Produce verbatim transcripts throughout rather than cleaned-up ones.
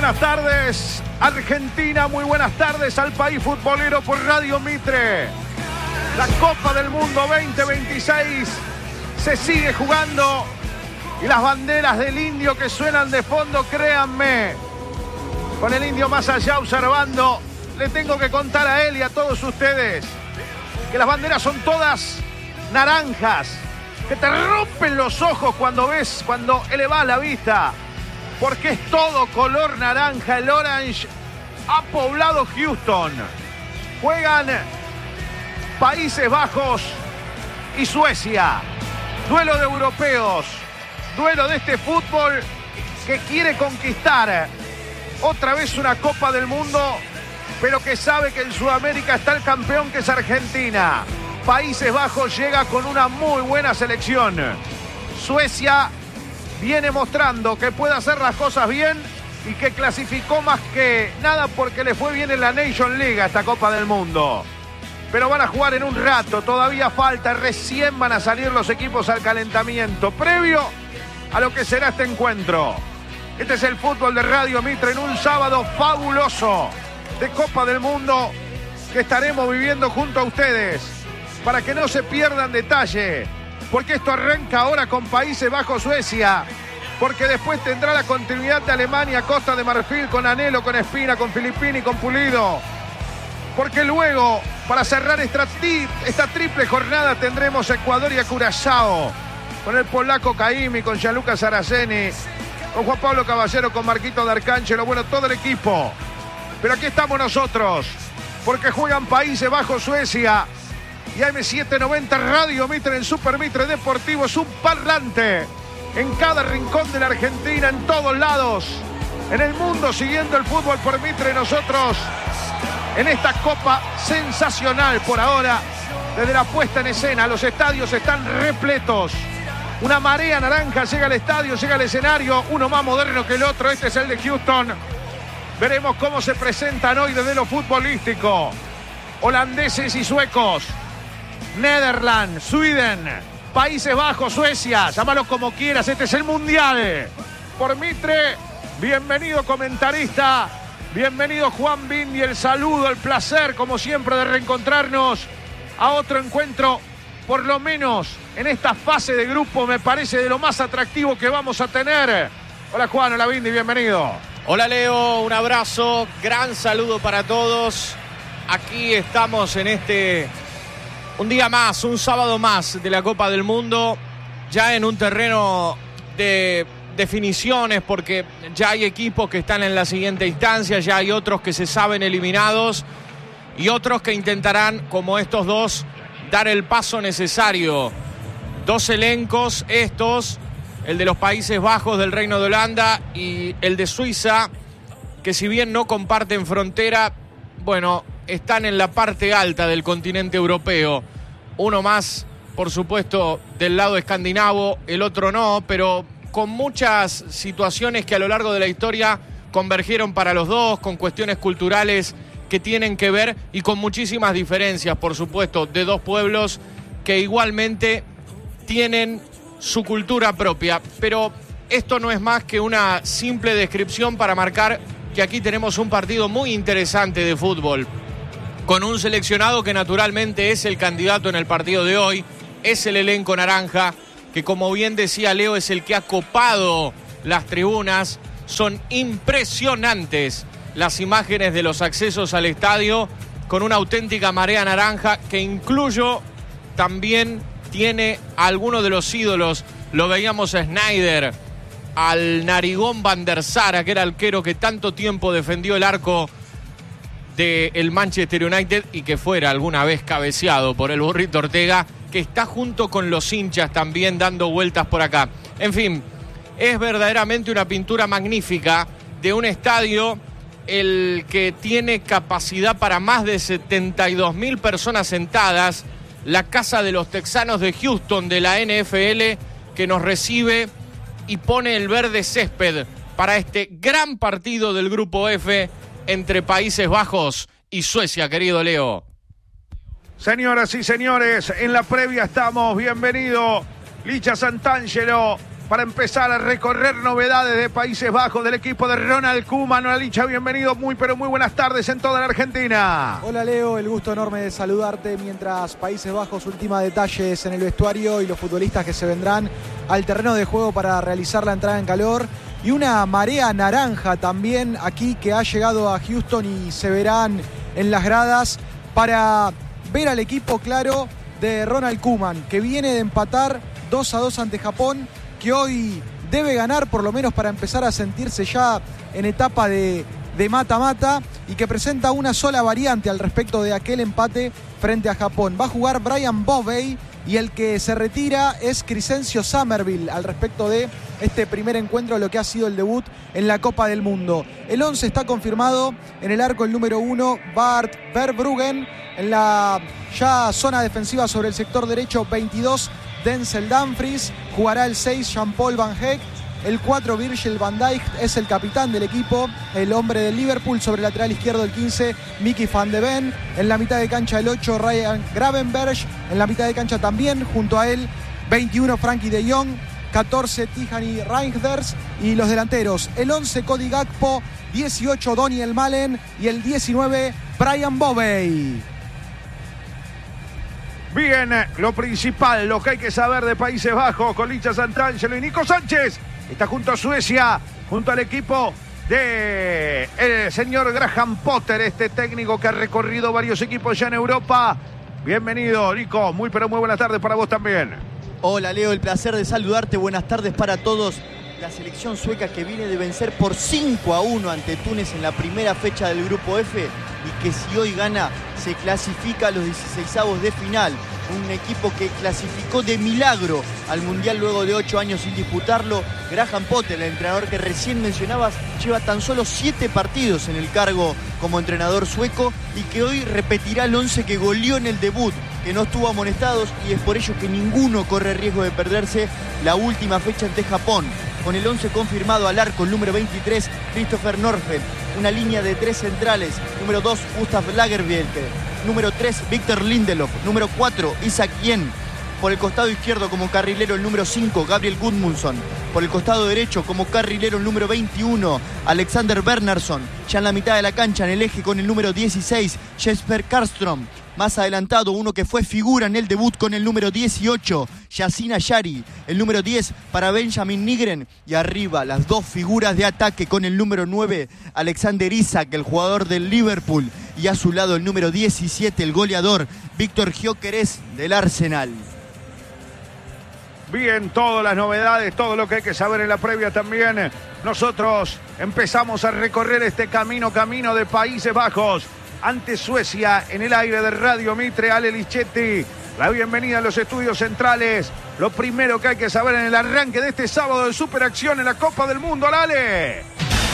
buenas tardes, Argentina. Muy buenas tardes al país futbolero por Radio Mitre. La Copa del Mundo veinte veintiséis se sigue jugando y las banderas del indio que suenan de fondo, créanme, con el indio más allá observando, le tengo que contar a él y a todos ustedes que las banderas son todas naranjas, que te rompen los ojos cuando ves, cuando elevas la vista, porque es todo color naranja. El Orange ha poblado Houston. Juegan Países Bajos y Suecia. Duelo de europeos. Duelo de este fútbol que quiere conquistar otra vez una Copa del Mundo, pero que sabe que en Sudamérica está el campeón, que es Argentina. Países Bajos llega con una muy buena selección. Suecia viene mostrando que puede hacer las cosas bien y que clasificó más que nada porque le fue bien en la Nation League a esta Copa del Mundo. Pero van a jugar en un rato, todavía falta, recién van a salir los equipos al calentamiento, previo a lo que será este encuentro. Este es el fútbol de Radio Mitre en un sábado fabuloso de Copa del Mundo que estaremos viviendo junto a ustedes, para que no se pierdan detalle, porque esto arranca ahora con Países Bajos, Suecia, porque después tendrá la continuidad de Alemania, Costa de Marfil, con Anhelo, con Espina, con Filippini, con Pulido, porque luego, para cerrar esta, esta triple jornada, tendremos Ecuador y a Curazao, con el polaco Caimi, con Gianluca Saraceni, con Juan Pablo Caballero, con Marquito D'Arcangelo, bueno, todo el equipo. Pero aquí estamos nosotros, porque juegan Países Bajos, Suecia, y A M setecientos noventa Radio Mitre en Super Mitre Deportivo. Es un parlante en cada rincón de la Argentina, en todos lados, en el mundo, siguiendo el fútbol por Mitre. Nosotros en esta Copa sensacional por ahora, desde la puesta en escena, los estadios están repletos. Una marea naranja llega al estadio, llega al escenario, uno más moderno que el otro. Este es el de Houston. Veremos cómo se presentan hoy desde lo futbolístico. Holandeses y suecos, Netherlands, Sweden, Países Bajos, Suecia, llámalo como quieras, este es el Mundial. Por Mitre, bienvenido comentarista, bienvenido Juan Bindi, el saludo, el placer como siempre de reencontrarnos a otro encuentro, por lo menos en esta fase de grupo, me parece de lo más atractivo que vamos a tener. Hola Juan, hola Bindi, bienvenido. Hola Leo, un abrazo, gran saludo para todos. Aquí estamos en este, un día más, un sábado más de la Copa del Mundo, ya en un terreno de definiciones, porque ya hay equipos que están en la siguiente instancia, ya hay otros que se saben eliminados y otros que intentarán, como estos dos, dar el paso necesario. Dos elencos estos, el de los Países Bajos del Reino de Holanda y el de Suiza, que si bien no comparten frontera, bueno, están en la parte alta del continente europeo. Uno más, por supuesto, del lado escandinavo, el otro no, pero con muchas situaciones que a lo largo de la historia convergieron para los dos, con cuestiones culturales que tienen que ver y con muchísimas diferencias, por supuesto, de dos pueblos que igualmente tienen su cultura propia. Pero esto no es más que una simple descripción para marcar que aquí tenemos un partido muy interesante de fútbol, con un seleccionado que naturalmente es el candidato en el partido de hoy, es el elenco naranja, que como bien decía Leo, es el que ha copado las tribunas. Son impresionantes las imágenes de los accesos al estadio, con una auténtica marea naranja que incluyo también tiene a alguno de los ídolos. Lo veíamos a Sneijder, al narigón Van der Sar, que era el arquero que tanto tiempo defendió el arco del Manchester United y que fuera alguna vez cabeceado por el Burrito Ortega, que está junto con los hinchas también dando vueltas por acá. En fin, es verdaderamente una pintura magnífica de un estadio, el que tiene capacidad para más de setenta y dos mil personas sentadas, la casa de los texanos de Houston de la N F L, que nos recibe y pone el verde césped para este gran partido del Grupo F entre Países Bajos y Suecia, querido Leo. Señoras y señores, en la previa estamos. Bienvenido Licha Santangelo, para empezar a recorrer novedades de Países Bajos del equipo de Ronald Koeman. Hola Licha, bienvenido, muy pero muy buenas tardes en toda la Argentina. Hola Leo, el gusto enorme de saludarte mientras Países Bajos ultima detalles en el vestuario y los futbolistas que se vendrán al terreno de juego para realizar la entrada en calor. Y una marea naranja también aquí que ha llegado a Houston y se verán en las gradas para ver al equipo claro de Ronald Koeman, que viene de empatar dos a dos ante Japón, que hoy debe ganar por lo menos para empezar a sentirse ya en etapa de de mata-mata y que presenta una sola variante al respecto de aquel empate frente a Japón. Va a jugar Brian Bovey y el que se retira es Crescencio Summerville al respecto de este primer encuentro, lo que ha sido el debut en la Copa del Mundo. El once está confirmado: en el arco el número uno, Bart Verbruggen; en la ya zona defensiva sobre el sector derecho veintidós, Denzel Dumfries; jugará el seis, Jean-Paul Van Heck; el cuatro, Virgil van Dijk, es el capitán del equipo, el hombre del Liverpool. Sobre el lateral izquierdo el quince, Mickey van de Ven; en la mitad de cancha el ocho, Ryan Gravenberch; en la mitad de cancha también junto a él veintiuno, Frankie de Jong; catorce, Tijani Reinders; y los delanteros el once, Cody Gakpo; dieciocho, Daniel Malen; y el diecinueve, Brian Bovey. Bien, lo principal, lo que hay que saber de Países Bajos con Licha Santangelo y Nico Sánchez. Está junto a Suecia, junto al equipo de el señor Graham Potter, este técnico que ha recorrido varios equipos ya en Europa. Bienvenido, Nico. Muy pero muy buenas tardes para vos también. Hola, Leo, el placer de saludarte. Buenas tardes para todos. La selección sueca que viene de vencer por cinco a uno ante Túnez en la primera fecha del Grupo F y que si hoy gana se clasifica a los dieciseisavos de final. Un equipo que clasificó de milagro al Mundial luego de ocho años sin disputarlo. Graham Potter, el entrenador que recién mencionabas, lleva tan solo siete partidos en el cargo como entrenador sueco y que hoy repetirá el once que goleó en el debut, que no estuvo amonestados, y es por ello que ninguno corre riesgo de perderse la última fecha ante Japón. Con el once confirmado al arco, el número veintitrés, Christopher Nordfeldt; una línea de tres centrales, número dos, Gustav Lagerbielke; número tres, Victor Lindelof; número cuatro, Isaac Yen; por el costado izquierdo como carrilero el número cinco, Gabriel Gudmundsson; por el costado derecho como carrilero el número veintiuno, Alexander Bernhardsson; ya en la mitad de la cancha, en el eje con el número dieciséis, Jesper Karlström; más adelantado uno que fue figura en el debut con el número dieciocho, Yasin Ayari; el número diez para Benjamin Nygren; y arriba las dos figuras de ataque con el número nueve, Alexander Isak, el jugador del Liverpool, y a su lado el número diecisiete, el goleador, Víctor Gyökeres del Arsenal. Bien, todas las novedades, todo lo que hay que saber en la previa también. Nosotros empezamos a recorrer este camino, camino de Países Bajos ante Suecia en el aire de Radio Mitre. Ale Lichetti, la bienvenida a los estudios centrales. Lo primero que hay que saber en el arranque de este sábado de superacción en la Copa del Mundo. ¡Ale!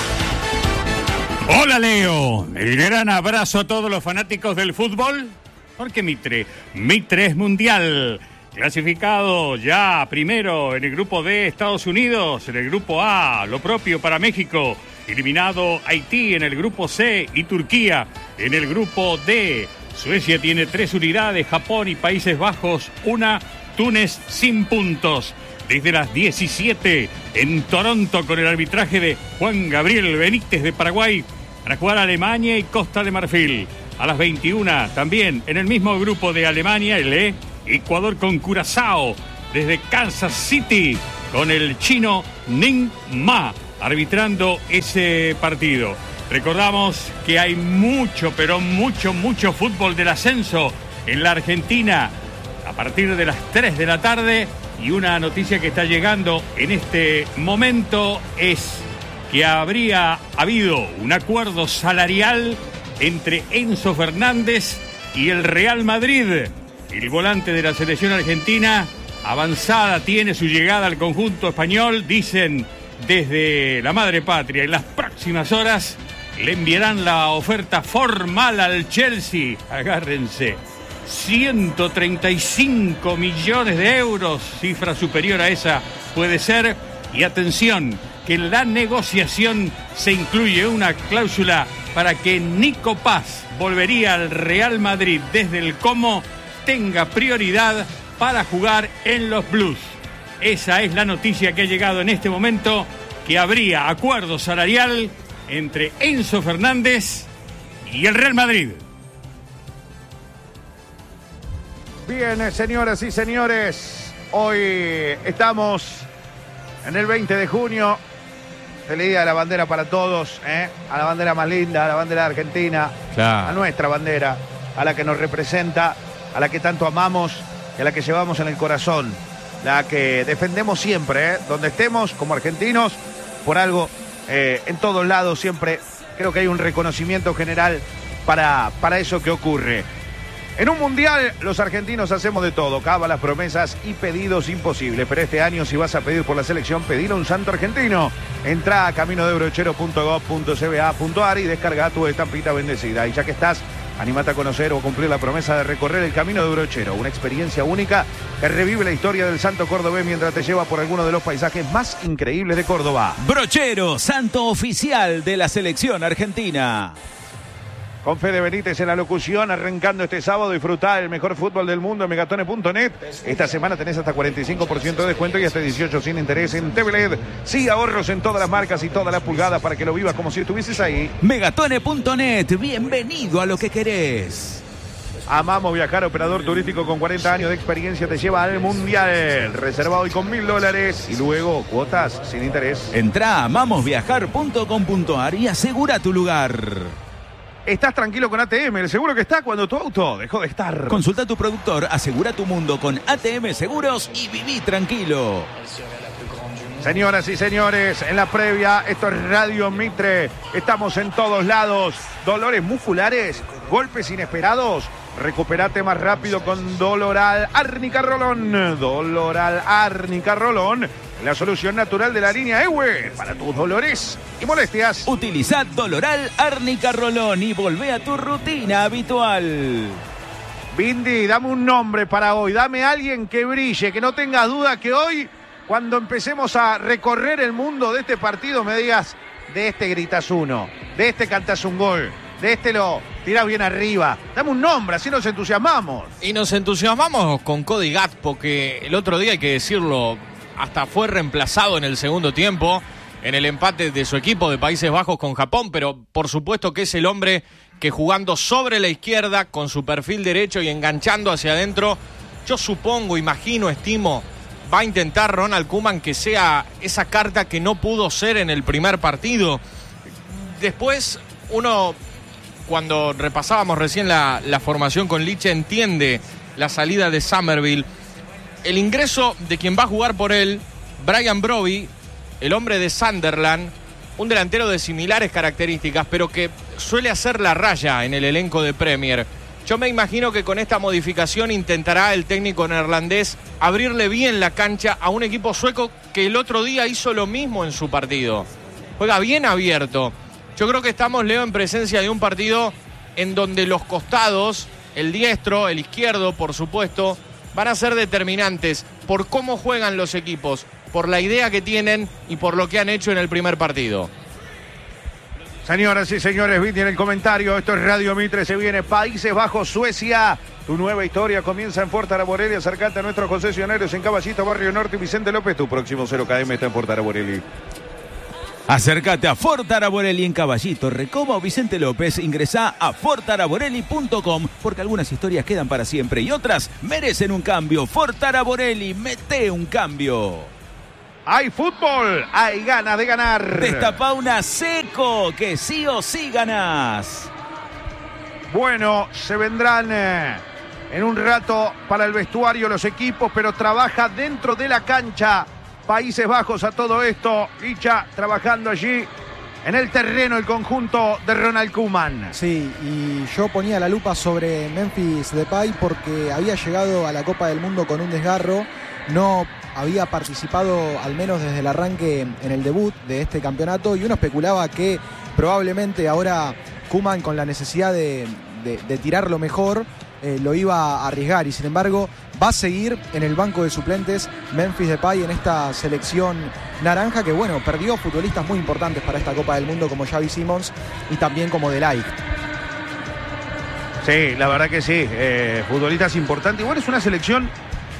Hola Leo, el gran abrazo a todos los fanáticos del fútbol, porque Mitre, Mitre es mundial. Clasificado ya primero en el grupo D, Estados Unidos; en el grupo A, lo propio para México; eliminado Haití en el grupo C y Turquía en el grupo D. Suecia tiene tres unidades, Japón y Países Bajos una, Túnez sin puntos. Desde las diecisiete en Toronto, con el arbitraje de Juan Gabriel Benítez de Paraguay, para jugar Alemania y Costa de Marfil. A las veintiuna también en el mismo grupo de Alemania, el E, Ecuador con Curazao. Desde Kansas City con el chino Ning Ma arbitrando ese partido. Recordamos que hay mucho, pero mucho, mucho fútbol del ascenso en la Argentina a partir de las tres de la tarde. Y una noticia que está llegando en este momento es que habría habido un acuerdo salarial entre Enzo Fernández y el Real Madrid. El volante de la selección argentina avanzada tiene su llegada al conjunto español, dicen desde la madre patria. En las próximas horas le enviarán la oferta formal al Chelsea. Agárrense. ciento treinta y cinco millones de euros, cifra superior a esa puede ser. Y atención, que en la negociación se incluye una cláusula para que Nico Paz volvería al Real Madrid desde el Como tenga prioridad para jugar en los Blues. Esa es la noticia que ha llegado en este momento, que habría acuerdo salarial entre Enzo Fernández y el Real Madrid. Bien, señoras y señores, hoy estamos en el veinte de junio, feliz día de la bandera para todos, ¿eh? A la bandera más linda, a la bandera de Argentina, Claro. a nuestra bandera, a la que nos representa, a la que tanto amamos y a la que llevamos en el corazón, la que defendemos siempre, ¿eh? Donde estemos como argentinos, por algo, eh, en todos lados siempre creo que hay un reconocimiento general para, para eso que ocurre. En un mundial, los argentinos hacemos de todo, cábalas, promesas y pedidos imposibles. Pero este año, si vas a pedir por la selección, pedile a un santo argentino. Entrá a camino de brochero punto gov punto c b a punto a r y descarga tu estampita bendecida. Y ya que estás, anímate a conocer o cumplir la promesa de recorrer el camino de Brochero. Una experiencia única que revive la historia del santo cordobés mientras te lleva por alguno de los paisajes más increíbles de Córdoba. Brochero, santo oficial de la selección argentina. Con Fede Benítez en la locución, arrancando este sábado, disfrutá el mejor fútbol del mundo en megatone punto net. Esta semana tenés hasta cuarenta y cinco por ciento de descuento y hasta dieciocho sin interés en T V L E D. Sí, ahorros en todas las marcas y todas las pulgadas para que lo vivas como si estuvieses ahí. megatone punto net, bienvenido a lo que querés. Amamos Viajar, operador turístico con cuarenta años de experiencia, te lleva al Mundial. Reserva hoy con mil dólares y luego cuotas sin interés. Entrá a amamos viajar punto com punto a r y asegura tu lugar. Estás tranquilo con A T M, el seguro que está cuando tu auto dejó de estar. Consulta a tu productor, asegura tu mundo con A T M Seguros y viví tranquilo. Señoras y señores, en la previa, esto es Radio Mitre. Estamos en todos lados. Dolores musculares, golpes inesperados. Recuperate más rápido con Doloral Árnica Rolón. Doloral Árnica Rolón, la solución natural de la línea E W E para tus dolores y molestias. Utilizá Doloral Árnica Rolón y volvé a tu rutina habitual. Bindi, dame un nombre para hoy. Dame a alguien que brille, que no tengas duda que hoy, cuando empecemos a recorrer el mundo de este partido, me digas, de este gritas uno, de este cantas un gol, de este lo tirás bien arriba. Dame un nombre, así nos entusiasmamos. Y nos entusiasmamos con Cody Gakpo, que el otro día, hay que decirlo, hasta fue reemplazado en el segundo tiempo en el empate de su equipo de Países Bajos con Japón, pero por supuesto que es el hombre que, jugando sobre la izquierda con su perfil derecho y enganchando hacia adentro, yo supongo, imagino, estimo, va a intentar Ronald Koeman que sea esa carta que no pudo ser en el primer partido. Después uno, cuando repasábamos recién la, la formación con Liche, entiende la salida de Summerville. El ingreso de quien va a jugar por él, Brian Brobbey, el hombre de Sunderland, un delantero de similares características, pero que suele hacer la raya en el elenco de Premier. Yo me imagino que con esta modificación intentará el técnico neerlandés abrirle bien la cancha a un equipo sueco que el otro día hizo lo mismo en su partido. Juega bien abierto. Yo creo que estamos, Leo, en presencia de un partido en donde los costados, el diestro, el izquierdo, por supuesto, van a ser determinantes por cómo juegan los equipos, por la idea que tienen y por lo que han hecho en el primer partido. Señoras y señores, Viti en el comentario, esto es Radio Mitre, se viene Países Bajos, Suecia. Tu nueva historia comienza en Fort Araborelli. Acércate a nuestros concesionarios en Caballito, Barrio Norte y Vicente López. Tu próximo cero K M está en Fort Araborelli. Acércate a Fort Araborelli en Caballito, Recoba o Vicente López. Ingresá a fort araborelli punto com porque algunas historias quedan para siempre y otras merecen un cambio. Fort Araborelli, mete un cambio. Hay fútbol, hay ganas de ganar. Destapá una Seco, que sí o sí ganás. Bueno, se vendrán eh, en un rato para el vestuario los equipos, pero trabaja dentro de la cancha Países Bajos a todo esto. Licha trabajando allí en el terreno el conjunto de Ronald Koeman. Sí, y yo ponía la lupa sobre Memphis Depay porque había llegado a la Copa del Mundo con un desgarro. No había participado, al menos desde el arranque, en el debut de este campeonato, y uno especulaba que probablemente ahora Koeman, con la necesidad de, de, de tirar lo mejor, eh, lo iba a arriesgar, y sin embargo va a seguir en el banco de suplentes Memphis Depay en esta selección naranja, que bueno, perdió futbolistas muy importantes para esta Copa del Mundo como Xavi Simons y también como De Ligt. Sí, la verdad que sí, eh, futbolistas importantes. Igual es una selección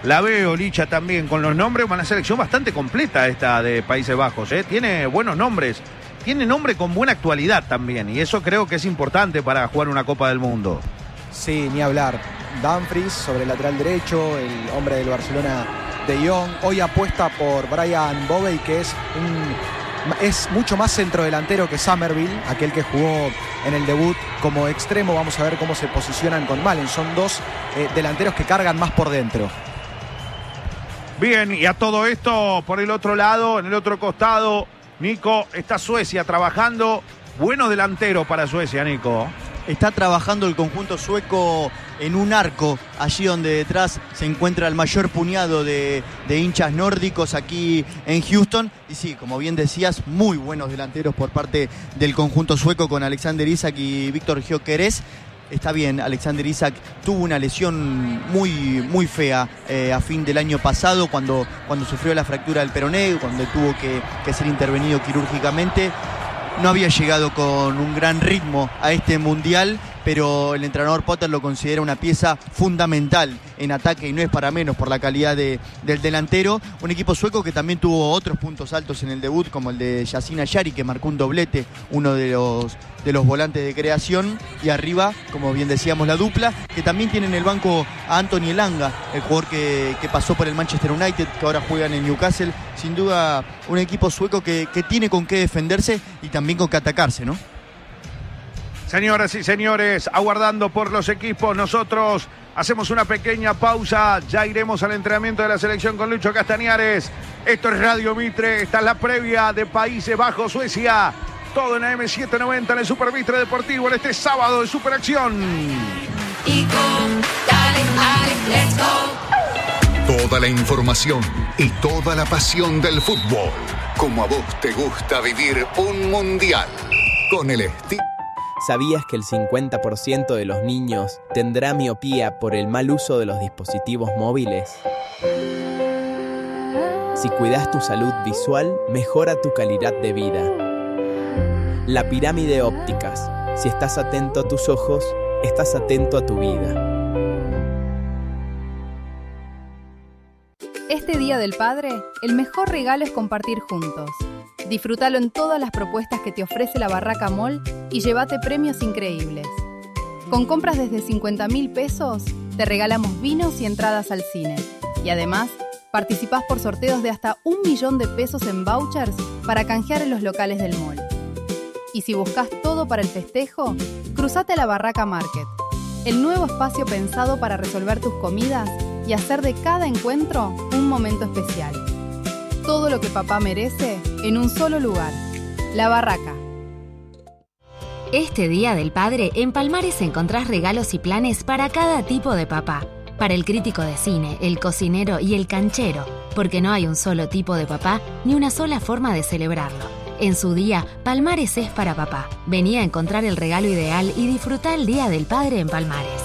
La veo, Licha, también con los nombres, una selección bastante completa esta de Países Bajos, ¿eh? Tiene buenos nombres, tiene nombre con buena actualidad también, y eso creo que es importante para jugar una Copa del Mundo. Sí, ni hablar. Dumfries sobre el lateral derecho, el hombre del Barcelona, De Jong. Hoy apuesta por Brian Bobey, que es un, es mucho más centrodelantero que Somerville, aquel que jugó en el debut como extremo. Vamos a ver cómo se posicionan con Malen. Son dos eh, delanteros que cargan más por dentro. Bien, y a todo esto, por el otro lado, en el otro costado, Nico, está Suecia trabajando. Buenos delanteros para Suecia, Nico. Está trabajando el conjunto sueco en un arco, allí donde detrás se encuentra el mayor puñado de, de hinchas nórdicos aquí en Houston. Y sí, como bien decías, muy buenos delanteros por parte del conjunto sueco con Alexander Isak y Víctor Gyökeres. Está bien, Alexander Isak tuvo una lesión muy, muy fea eh, a fin del año pasado cuando, cuando sufrió la fractura del peroné, cuando tuvo que, que ser intervenido quirúrgicamente. No había llegado con un gran ritmo a este mundial, pero el entrenador Potter lo considera una pieza fundamental en ataque y no es para menos por la calidad de, del delantero. Un equipo sueco que también tuvo otros puntos altos en el debut, como el de Yasin Ayari, que marcó un doblete, uno de los, de los volantes de creación. Y arriba, como bien decíamos, la dupla, que también tiene en el banco a Anthony Elanga, el jugador que, que pasó por el Manchester United, que ahora juega en el Newcastle. Sin duda, un equipo sueco que, que tiene con qué defenderse y también con qué atacarse, ¿no? Señoras y señores, aguardando por los equipos, nosotros hacemos una pequeña pausa, ya iremos al entrenamiento de la selección con Lucho Castañares. Esto es Radio Mitre, esta es la previa de Países Bajos, Suecia, todo en A M setecientos noventa en el Super Mitre Deportivo en este sábado de Superacción. Toda la información y toda la pasión del fútbol, como a vos te gusta vivir un mundial, con el estilo. ¿Sabías que el cincuenta por ciento de los niños tendrá miopía por el mal uso de los dispositivos móviles? Si cuidas tu salud visual, mejora tu calidad de vida. La Pirámide Ópticas. Si estás atento a tus ojos, estás atento a tu vida. Este Día del Padre, el mejor regalo es compartir juntos. Disfrútalo en todas las propuestas que te ofrece la Barraca Mall y llévate premios increíbles. Con compras desde cincuenta mil pesos, te regalamos vinos y entradas al cine. Y además, participás por sorteos de hasta un millón de pesos en vouchers para canjear en los locales del mall. Y si buscas todo para el festejo, cruzate a la Barraca Market, el nuevo espacio pensado para resolver tus comidas y hacer de cada encuentro un momento especial. Todo lo que papá merece en un solo lugar. La Barraca. Este Día del Padre, en Palmares encontrás regalos y planes para cada tipo de papá. Para el crítico de cine, el cocinero y el canchero. Porque no hay un solo tipo de papá ni una sola forma de celebrarlo. En su día, Palmares es para papá. Vení a encontrar el regalo ideal y disfrutá el Día del Padre en Palmares.